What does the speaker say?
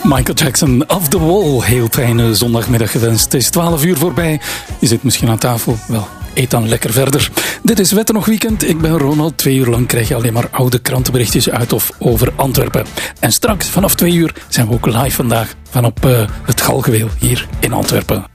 Michael Jackson, Off the Wall. Heel fijne zondagmiddag gewenst. Het is 12 uur voorbij. Je zit misschien aan tafel. Wel, eet dan lekker verder. Dit is Wetten nog Weekend. Ik ben Ronald. 2 uur lang krijg je alleen maar oude krantenberichtjes uit of over Antwerpen. En straks, vanaf 2 uur, zijn we ook live vandaag van op het Galgenweel hier in Antwerpen.